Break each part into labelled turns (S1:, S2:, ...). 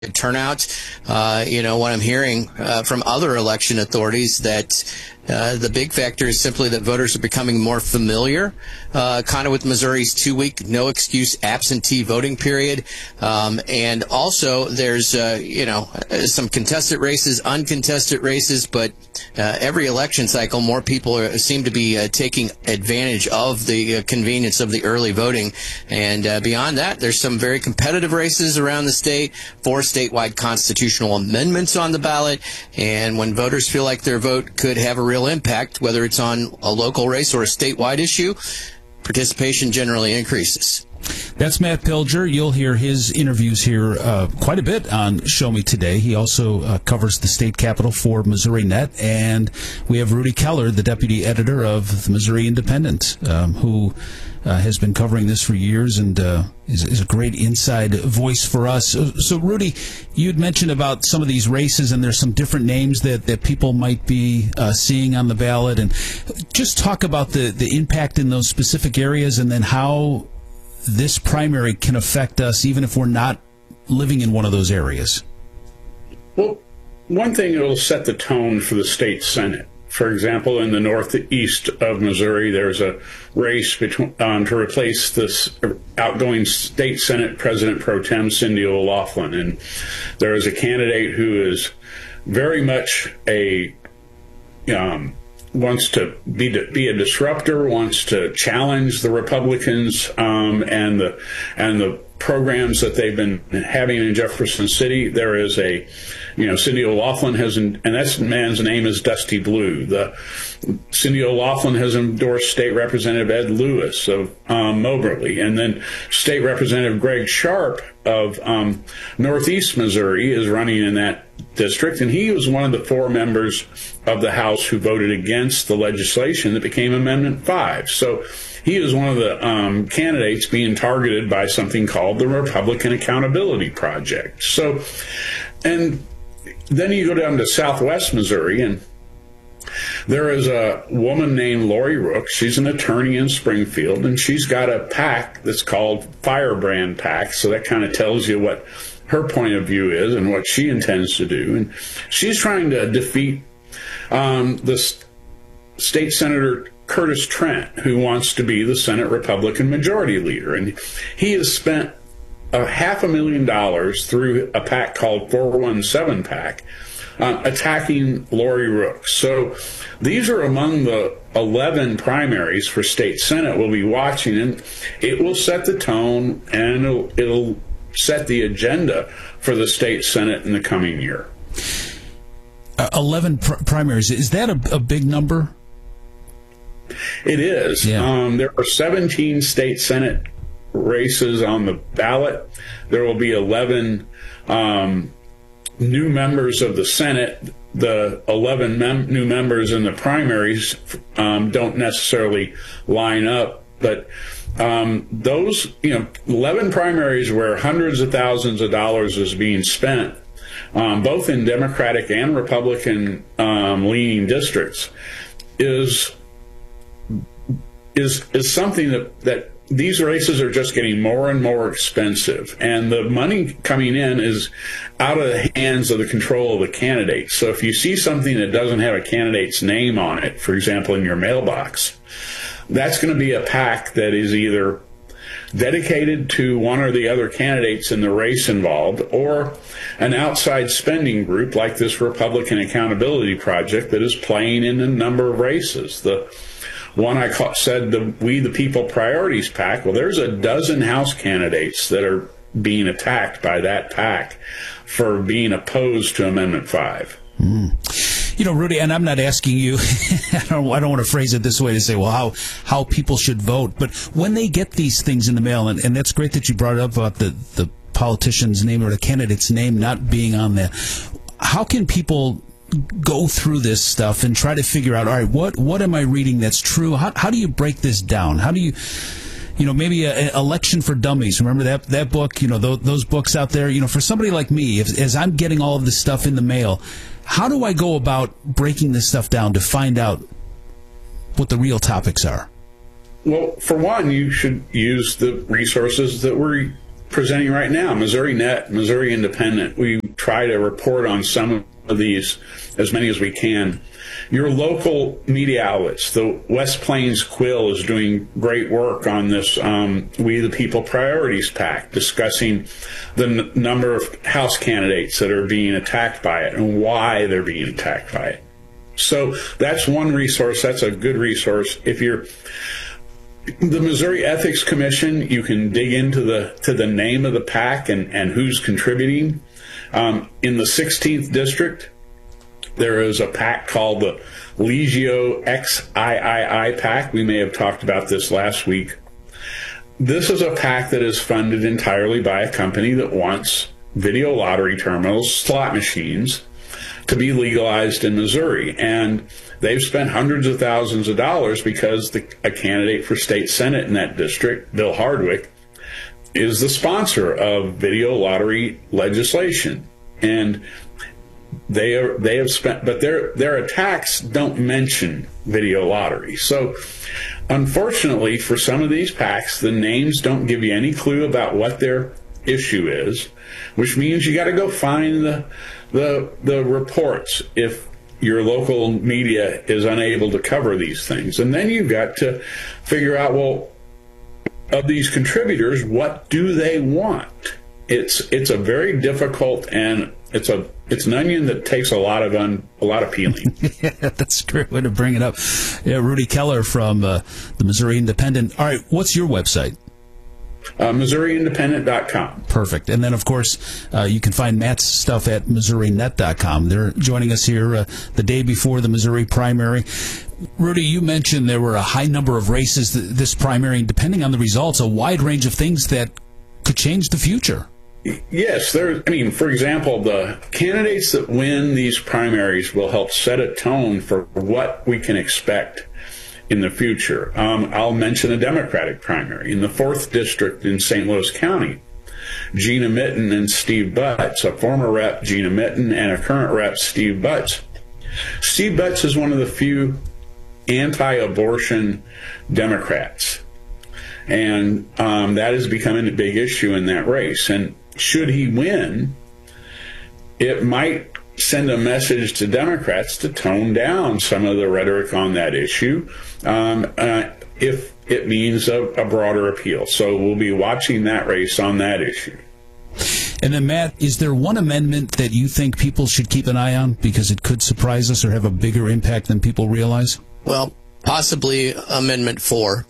S1: turnout. What I'm hearing from other election authorities that the big factor is simply that voters are becoming more familiar, kind of with Missouri's 2-week no excuse absentee voting period. And also there's, some contested races, uncontested races, but every election cycle, more people seem to be taking advantage of the convenience of the early voting. And beyond that, there's some very competitive races around the state, 4 statewide constitutional amendments on the ballot. And when voters feel like their vote could have a real impact, whether it's on a local race or a statewide issue, participation generally increases.
S2: That's Matt Pilger. You'll hear his interviews here quite a bit on Show Me Today. He also covers the state capitol for Missouri Net. And we have Rudy Keller, the deputy editor of the Missouri Independent, who has been covering this for years and is a great inside voice for us. So, Rudy, you'd mentioned about some of these races, and there's some different names that people might be seeing on the ballot. And just talk about the impact in those specific areas, and then how this primary can affect us even if we're not living in one of those areas.
S3: Well, one thing, it'll set the tone for the state Senate. For example, in the northeast of Missouri, there's a race to replace this outgoing state Senate President pro tem, Cindy O'Laughlin. And there is a candidate who is very much wants to be a disruptor, wants to challenge the Republicans and the programs that they've been having in Jefferson City. There is Cindy O'Laughlin and that man's name is Dusty Blue. Cindy O'Laughlin has endorsed State Representative Ed Lewis of Moberly, and then State Representative Greg Sharp of Northeast Missouri is running in that district, and he was one of the 4 members of the House who voted against the legislation that became Amendment 5. So he is one of the candidates being targeted by something called the Republican Accountability Project. So, and then you go down to Southwest Missouri, and there is a woman named Lori Rook. She's an attorney in Springfield, and she's got a PAC that's called Firebrand PAC. So that kind of tells you what her point of view is and what she intends to do. And she's trying to defeat the state senator Curtis Trent, who wants to be the Senate Republican Majority Leader. And he has spent $500,000 through a PAC called 417 PAC attacking Lori Rook. So these are among the 11 primaries for state Senate we'll be watching, and it will set the tone, and it'll set the agenda for the state Senate in the coming year.
S2: 11 primaries. Is that a big number?
S3: It is.
S2: Yeah.
S3: There are 17 state Senate races on the ballot. There will be 11 new members of the Senate. The 11 new members in the primaries don't necessarily line up, but those 11 primaries where hundreds of thousands of dollars is being spent, both in Democratic and Republican leaning districts, is something that these races are just getting more and more expensive, and the money coming in is out of the hands of the control of the candidates. So if you see something that doesn't have a candidate's name on it, for example, in your mailbox, that's going to be a PAC that is either dedicated to one or the other candidates in the race involved, or an outside spending group like this Republican Accountability Project that is playing in a number of races. The one I said, the We the People Priorities PAC, well, there's a dozen House candidates that are being attacked by that PAC for being opposed to Amendment 5.
S2: Rudy, and I'm not asking you, I don't want to phrase it this way to say, well, how people should vote, but when they get these things in the mail, and that's great that you brought it up about the politician's name or the candidate's name not being on there, how can people go through this stuff and try to figure out, all right, what am I reading that's true? How do you break this down? How do you, maybe an Election for Dummies, remember that book, those books out there, for somebody like me, as I'm getting all of this stuff in the mail, how do I go about breaking this stuff down to find out what the real topics are?
S3: Well, for one, you should use the resources that we're presenting right now, Missouri Net, Missouri Independent. We try to report on some of these, as many as we can. Your local media outlets, the West Plains Quill is doing great work on this We the People Priorities PAC, discussing the number of House candidates that are being attacked by it and why they're being attacked by it. So that's one resource. That's a good resource. If you're the Missouri Ethics Commission, you can dig into the name of the PAC and who's contributing. In the 16th District, there is a PAC called the Legio XIII PAC. We may have talked about this last week. This is a PAC that is funded entirely by a company that wants video lottery terminals, slot machines, to be legalized in Missouri. And they've spent hundreds of thousands of dollars because a candidate for state senate in that district, Bill Hardwick, is the sponsor of video lottery legislation. And they have spent, but their attacks don't mention video lottery. So unfortunately for some of these PACs, the names don't give you any clue about what their issue is, which means you got to go find the reports if your local media is unable to cover these things. And then you've got to figure out, well, of these contributors, what do they want? It's a very difficult, and it's an onion that takes a lot of peeling.
S2: Yeah, that's a great way to bring it up. Yeah, Rudy Keller from the Missouri Independent. All right, what's your website?
S3: MissouriIndependent.com.
S2: Perfect. And then, of course, you can find Matt's stuff at MissouriNet.com. They're joining us here the day before the Missouri primary. Rudy, you mentioned there were a high number of races this primary, and depending on the results, a wide range of things that could change the future.
S3: Yes, for example, the candidates that win these primaries will help set a tone for what we can expect in the future. I'll mention a Democratic primary in the 4th District in St. Louis County. Gina Mitten and Steve Butts, a former rep, Gina Mitten, and a current rep, Steve Butts. Steve Butts is one of the few anti-abortion Democrats, and that is becoming a big issue in that race. And should he win, it might send a message to Democrats to tone down some of the rhetoric on that issue if it means a broader appeal. So we'll be watching that race on that issue.
S2: And then, Matt, is there one amendment that you think people should keep an eye on because it could surprise us or have a bigger impact than people realize?
S1: Well, possibly Amendment 4.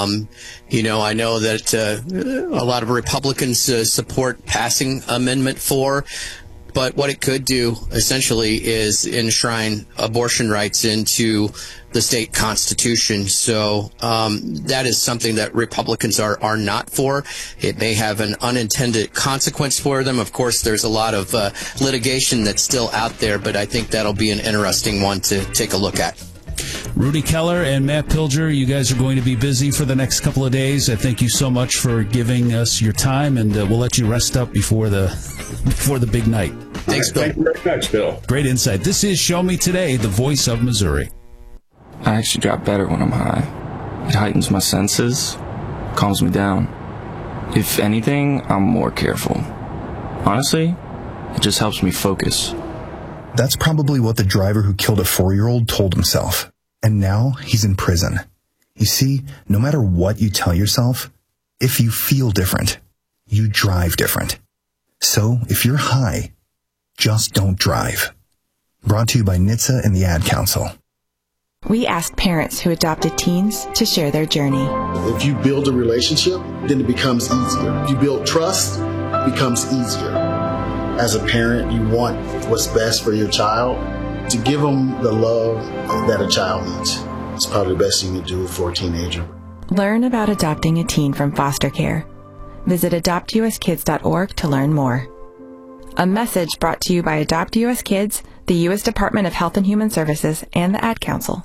S1: I know that a lot of Republicans support passing Amendment 4. But what it could do, essentially, is enshrine abortion rights into the state constitution. So that is something that Republicans are not for. It may have an unintended consequence for them. Of course, there's a lot of litigation that's still out there, but I think that'll be an interesting one to take a look at.
S2: Rudy Keller and Matt Pilger, you guys are going to be busy for the next couple of days. I thank you so much for giving us your time, and we'll let you rest up before the big night.
S1: Thanks, Bill.
S3: Thank you very much, Bill.
S2: Great insight. This is Show Me Today, the voice of Missouri.
S4: I actually drop better when I'm high. It heightens my senses, calms me down. If anything, I'm more careful. Honestly, it just helps me focus.
S5: That's probably what the driver who killed a 4-year-old told himself. And now he's in prison. You see, no matter what you tell yourself, if you feel different, you drive different. So if you're high, just don't drive. Brought to you by NHTSA and the Ad Council.
S6: We asked parents who adopted teens to share their journey.
S7: If you build a relationship, then it becomes easier. If you build trust, it becomes easier. As a parent, you want what's best for your child. To give them the love that a child needs. It's probably the best thing you do for a teenager.
S6: Learn about adopting a teen from foster care. Visit adoptuskids.org to learn more. A message brought to you by Adopt US Kids, the U.S. Department of Health and Human Services, and the Ad Council.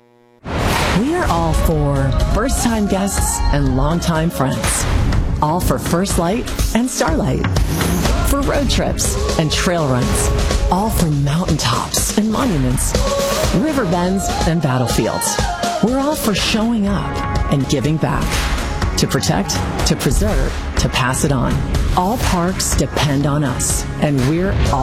S8: We are all for first-time guests and longtime friends. All for First Light and Starlight. For road trips and trail runs. All for mountaintops and monuments. River bends and battlefields. We're all for showing up and giving back. To protect, to preserve, to to pass it on. All parks depend on us, and we're all